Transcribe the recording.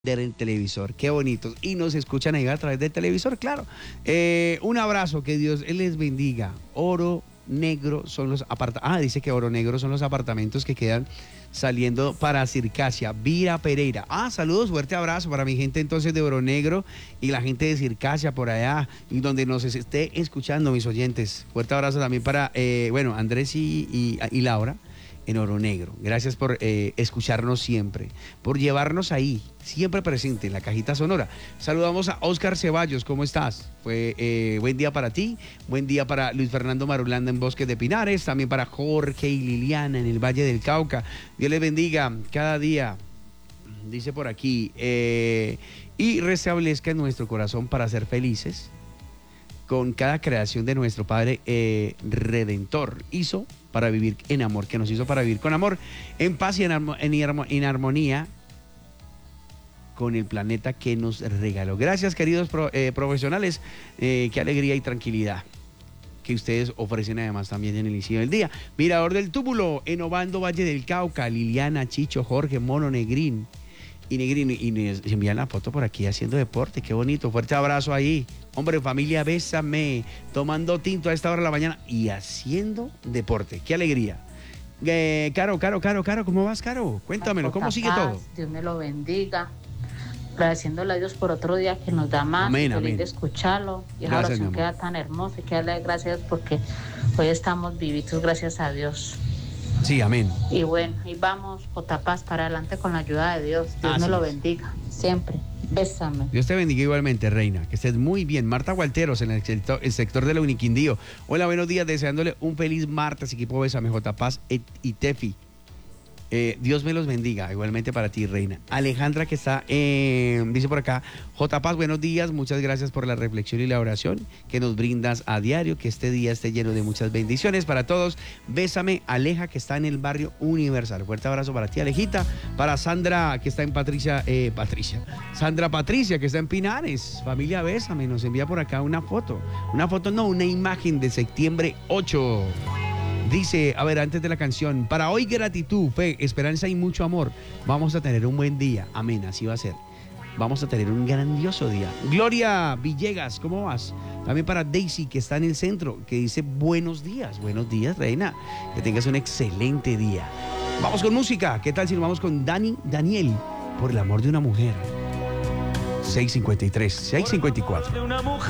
el televisor, qué bonitos, y nos escuchan ahí a través del televisor, claro. Un abrazo, que Dios les bendiga. Oro Negro son los apartamentos, dice que Oro Negro son los apartamentos que quedan saliendo para Circasia. Vira Pereira, saludos, fuerte abrazo para mi gente entonces de Oro Negro y la gente de Circasia por allá, y donde nos esté escuchando, mis oyentes. Fuerte abrazo también para, Andrés y Laura en Oro Negro. Gracias por escucharnos siempre, por llevarnos ahí, siempre presente en la cajita sonora. Saludamos a Oscar Ceballos, ¿cómo estás? Buen día para ti, buen día para Luis Fernando Marulanda en Bosques de Pinares, también para Jorge y Liliana en el Valle del Cauca. Dios les bendiga cada día, dice por aquí, y restablezca en nuestro corazón para ser felices con cada creación de nuestro Padre Redentor. Hizo para vivir en amor, que nos hizo para vivir con amor, en paz y en armonía con el planeta que nos regaló. Gracias, queridos profesionales, qué alegría y tranquilidad que ustedes ofrecen además también en el inicio del día. Mirador del Túmulo, en Obando, Valle del Cauca, Liliana, Chicho, Jorge, Mono, Negrín, y nos envían la foto por aquí haciendo deporte, qué bonito, fuerte abrazo ahí. Hombre, familia, bésame, tomando tinto a esta hora de la mañana y haciendo deporte, qué alegría. Caro, ¿cómo vas, Caro? Cuéntamelo, ¿cómo sigue todo? Dios me lo bendiga, agradeciéndole a Dios por otro día que nos da más, amén, feliz amén de escucharlo, y esa oración queda tan hermosa, y que darle gracias porque hoy estamos vivitos, gracias a Dios. Sí, amén. Y bueno, y vamos, Jotapaz, para adelante con la ayuda de Dios. Dios me lo bendiga, siempre. Bésame. Dios te bendiga igualmente, reina. Que estés muy bien. Marta Gualteros, en el sector de la Uniquindío. Hola, buenos días. Deseándole un feliz martes, equipo Bésame, Jotapaz y Tefi. Dios me los bendiga, igualmente para ti, reina. Alejandra, que está, dice por acá, Paz, buenos días, muchas gracias por la reflexión y la oración que nos brindas a diario, que este día esté lleno de muchas bendiciones para todos. Bésame, Aleja, que está en el barrio Universal. Fuerte abrazo para ti, Alejita. Para Sandra, que está en Sandra Patricia, que está en Pinares. Familia, bésame, nos envía por acá una imagen de septiembre 8. Dice, antes de la canción, para hoy gratitud, fe, esperanza y mucho amor. Vamos a tener un buen día. Amén, así va a ser. Vamos a tener un grandioso día. Gloria Villegas, ¿cómo vas? También para Daisy, que está en el centro, que dice buenos días, reina. Que tengas un excelente día. Vamos con música. ¿Qué tal si nos vamos con Daniel, por el amor de una mujer? 6:53, 6:54.